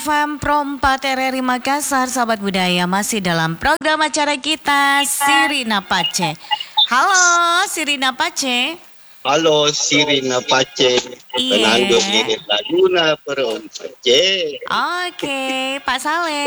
FM Pro 4 RRI Makassar, sahabat budaya, masih dalam program acara kita Sirina Pace. Halo Sirina Pace. Halo Sirina Pace. Penanggung ini Laguna Pro 4. Oke, Pak Saleh.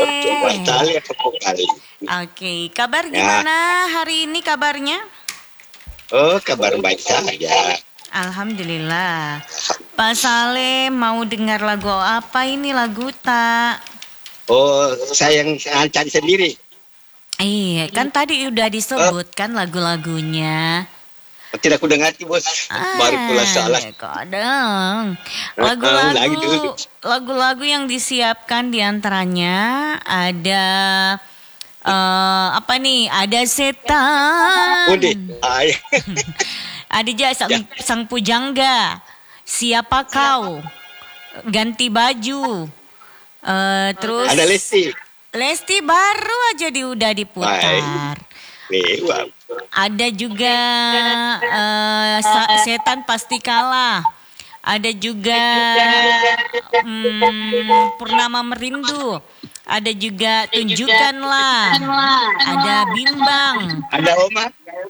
Oke, kabar gimana hari ini kabarnya? Oh, kabar baik saja. Alhamdulillah. Pak Saleh mau dengar lagu apa ini, lagu tak? Oh, saya yang cari sendiri. Iya, kan tadi udah disebut kan lagu-lagunya. Tidak aku dengar bos. Baru pula salah. Kadang lagu-lagu yang disiapkan diantaranya ada apa nih? Ada setan. Ada sang pujangga. Siapa kau? Ganti baju. Terus ada Lesti. Lesti baru aja udah diputar. Ada juga setan pasti kalah. Ada juga Purnama Merindu. Ada juga Tunjukkanlah. Ada Bimbang. Ada Oma.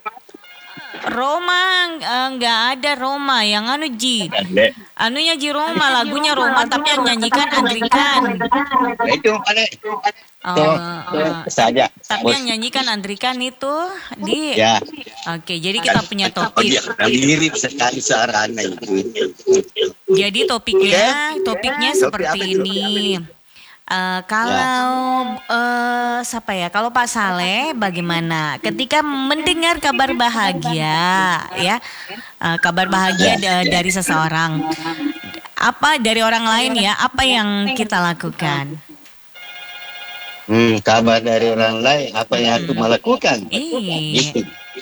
Roma nggak ada Roma yang anunya Ji Roma, lagunya Roma tapi yang nyanyikan Andrikan. Itu saja. Tapi yang nyanyikan Andrikan itu di. Ya. Oke, jadi kita punya topik. Mirip sekali sarana itu. Jadi topiknya seperti ini. Kalau siapa ya? Kalau Pak Saleh bagaimana? Ketika mendengar kabar bahagia, ya, kabar bahagia dari seseorang, apa dari orang lain ya? Apa yang kita lakukan? Kabar dari orang lain, apa yang aku melakukan? Gitu.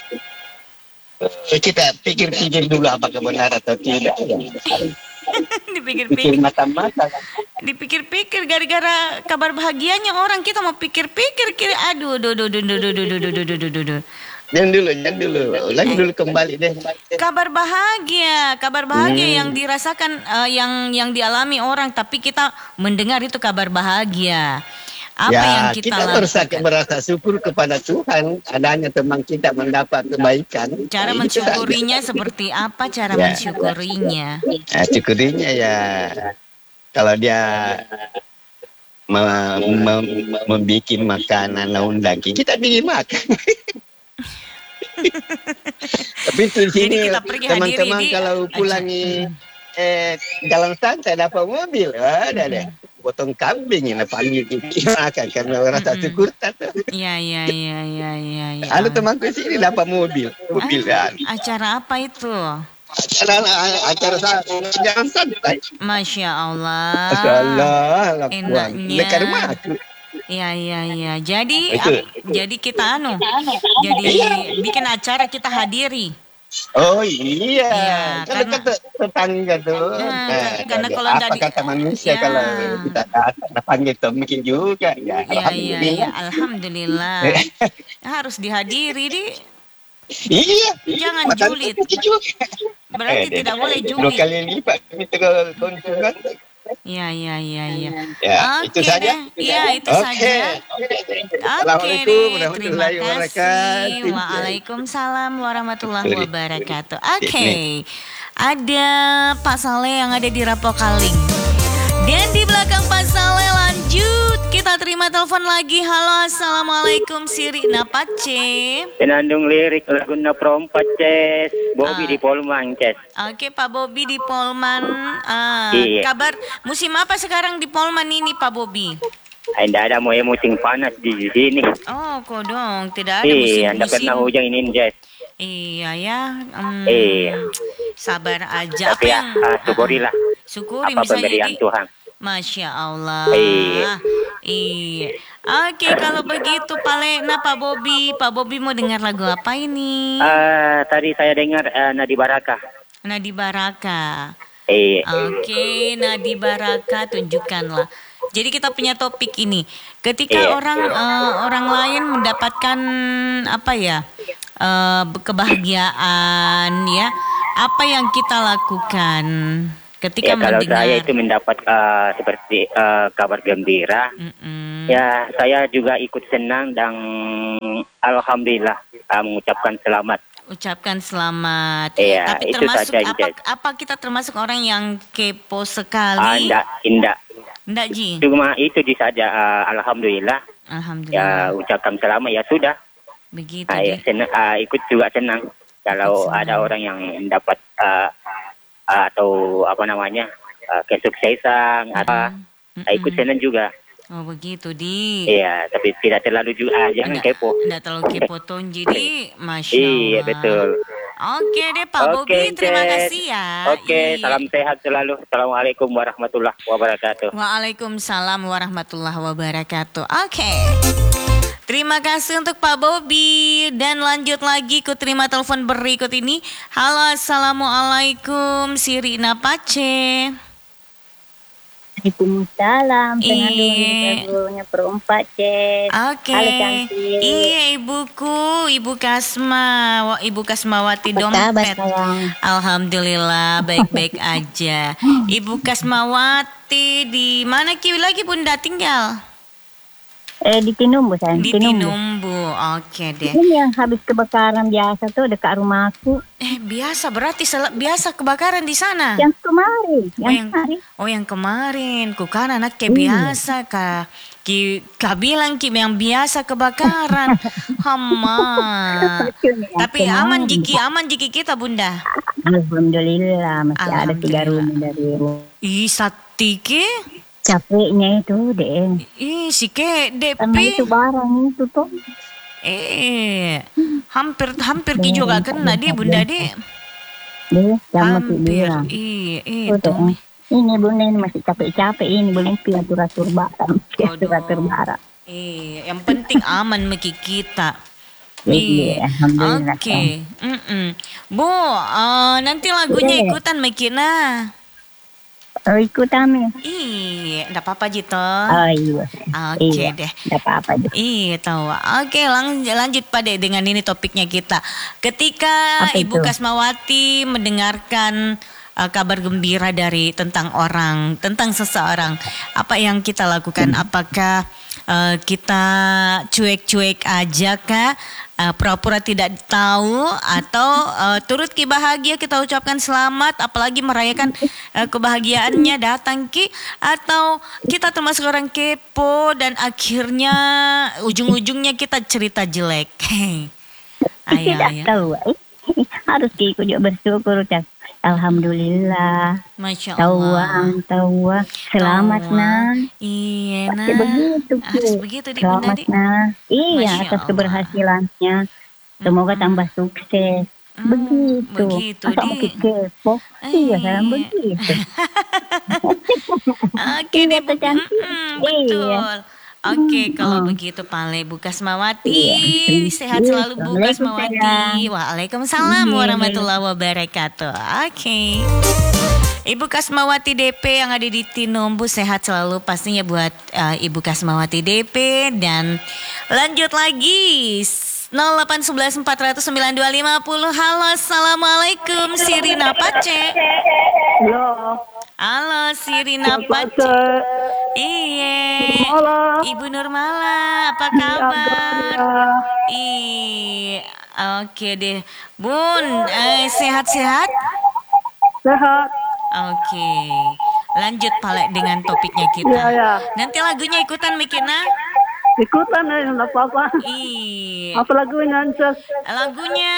Kita pikir-pikir dulu apakah benar atau tidak. Dipikir-pikir mata-mata. Dipikir-pikir gara-gara kabar bahagianya orang kita mau pikir-pikir aduh. Jangan dulu. Lagi dulu kembali deh. Kabar bahagia yang dirasakan yang dialami orang, tapi kita mendengar itu kabar bahagia. Apa yang kita lakukan? Merasa syukur kepada Tuhan adanya teman kita mendapat kebaikan. Cara mensyukurinya seperti apa cara mensyukurinya? Syukurinya ya kalau dia membuat makanan undang kita bikin makan. Tapi di sini teman-teman kalau pulangi jalan santai dapat mobil, ada deh. Potong kambing yang panggil makan karena rasa syukur tata. Iya. Ada temanku sini dapat mobil kan. Acara apa itu? Acara jalan santai. Masya Allah. Enaknya. Dekat rumah aku. Iya. Jadi kita jadi bikin acara kita hadiri. Oh iya, karena tetangga tuh. Karena kalau apa kata manusia kalau kita panggil tuh mungkin juga ya. Alhamdulillah. Harus dihadiri di. Iya. Jangan julid. Berarti tidak boleh julid. 2 kali lipat itu keuntungan. Iya. Ya, itu saja. Iya, itu saja. Assalamualaikum warahmatullahi wabarakatuh. Waalaikumsalam warahmatullahi wabarakatuh. Oke. Ada Pak Saleh yang ada di Rapokaling. Dan di belakang Pak Saleh lanjut. Kita terima telepon lagi. Halo, assalamualaikum Sirina Pace. Penandung lirik Laguna Pro 4, Bobby di Polman, Ces. Oke, Pak Bobby di Polman. Iya. Kabar musim apa sekarang di Polman ini, Pak Bobby? Tidak ada musim panas di sini. Oh, kodong, tidak ada musim-musim. Iya, tidak pernah hujan ini, Ces. Iya ya. Iya. Sabar aja. Tapi syukurilah. Syukuri apa misalnya pemberian Tuhan. Masya Allah. Iya. Oke, kalau begitu Pak Bobby mau dengar lagu apa ini? Tadi saya dengar Nadi Baraka. Nadi Baraka. Iya. Oke, Nadi Baraka, Tunjukkanlah. Jadi kita punya topik ini. Ketika orang lain mendapatkan apa ya? Kebahagiaan ya. Apa yang kita lakukan? Ketika Ya kalau mendengar. saya itu mendapat seperti kabar gembira, ya saya juga ikut senang dan alhamdulillah mengucapkan selamat. Ucapkan selamat. Iya, Tapi itu termasuk saja, apa kita termasuk orang yang kepo sekali? Enggak. Enggak, Ji. Cuma itu saja. Alhamdulillah. Alhamdulillah. Ya ucapkan selamat ya sudah. Begitu. Ikut juga senang kalau ada orang yang dapat atau apa namanya kesuksesan ikut senang juga. Oh begitu, Di. Iya, tapi tidak terlalu juga, jangan kepo. Tidak terlalu kepo Tonji, Di. Masya Allah. Iya, betul. Oke deh Pak Bobi, terima kasih ya. Oke, salam sehat selalu. Assalamualaikum warahmatullahi wabarakatuh. Waalaikumsalam warahmatullahi wabarakatuh. Oke. Terima kasih untuk Pak Bobi. Dan lanjut lagi ke terima telepon berikut ini. Halo, assalamualaikum, Sirina Pace. Waalaikumsalam, pengandunya perempat, Cez. Oke. Halo, cantik. Iya, ibuku, Ibu Kasma, Ibu Kasmawati Apa kabar, Dompet. sayang? Alhamdulillah, baik-baik aja. Ibu Kasmawati, di mana lagi Bunda tinggal? Di Tinumbu, sayang. Di Tinumbu, oke deh. Ini yang habis kebakaran biasa tuh dekat rumahku. Biasa, berarti biasa kebakaran di sana? Yang kemarin, kemarin. Yang kemarin, ku kan anak kayak biasa, Kak. Kak bilang yang biasa kebakaran. Hama. Tapi aman jiki kita, Bunda. Alhamdulillah, masih ada 3 rumah dari Ih, satike. Capeknya itu deh. Si ke Karena itu barang itu tuh. Hampir ki juga kena dia Bunda deh. Hampir. Itu. Ini Bunda ini masih capek-capek ini belum atur-atur barang. Yang penting aman meki kita. Iya, alhamdulillah. Oke. Bu, nanti lagunya ikutan Mekina. Oh, ikutan ya? Iya, enggak apa-apa Jito. Oh iya. Oke deh. Enggak apa-apa deh. Iya tahu. Oke, lanjut Pak deh dengan ini topiknya kita. Ketika Ibu Kasmawati mendengarkan kabar gembira tentang seseorang, apa yang kita lakukan? Apakah kita cuek-cuek aja kah? Pura-pura tidak tahu atau turut ki bahagia kita ucapkan selamat, apalagi merayakan kebahagiaannya datang ki, atau kita termasuk orang kepo dan akhirnya ujung-ujungnya kita cerita jelek. Tidak tahu. Harus ikut juga bersyukur. Alhamdulillah. Masya Allah. Tawa. Selamat nah. Iya nah. Harus begitu di Selamat nah. Iya, atas keberhasilannya. Semoga tambah sukses. Begitu di. Kepo. Iya, salam begitu. Oke deh, betul. Oke, kalau begitu Pale Bu Kasmawati, sehat selalu Bu Kasmawati. Waalaikumsalam warahmatullahi wabarakatuh. Oke. Ibu Kasmawati DP yang ada di Tinumbu, sehat selalu pastinya buat Ibu Kasmawati DP. Dan lanjut lagi 0811 400 9250. Halo, assalamualaikum, Sirina Pace. Halo Sirina Pace. Iya. Ibu Nurmala, apa kabar? Oke deh. Bun, sehat-sehat? Sehat. Oke. Lanjut Palek dengan topiknya kita. Iya. Nanti lagunya ikutan Mikina? Ikutan ya, enggak apa-apa. Iya. Apa lagunya, Ances? Lagunya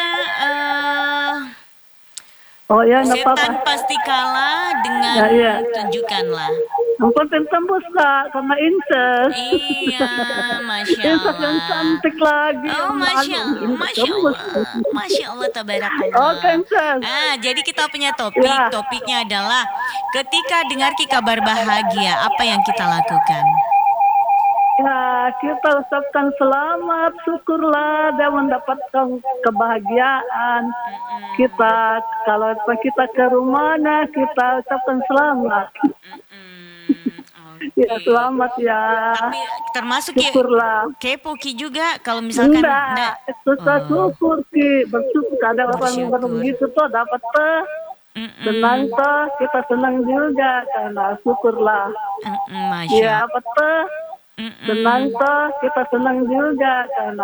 oh ya, enggak apa-apa. Setan Pasti Kalah dengan Tunjukkanlah. Yang penting tembus Kak, karena Inces. Iya, Masya Allah. Inces yang cantik lagi. Oh, Masya Allah. Masya Allah, tabarakallah. Oke, Inces. Jadi kita punya topik. Ya. Topiknya adalah ketika dengar kabar bahagia, apa yang kita lakukan? Ya, kita ucapkan selamat, syukurlah dan mendapatkan kebahagiaan. Kita, kalau kita ke rumahnya, kita ucapkan selamat. Ya, selamat ya. Tapi termasuk syukurlah. Kepo Ki juga kalau misalkan enggak. Susah syukur Ki, bersyukur ada orang begitu tuh dapat Senang toh, kita senang juga karena syukurlah. Masya Ya, apa tuh? Senang toh, kita senang juga karena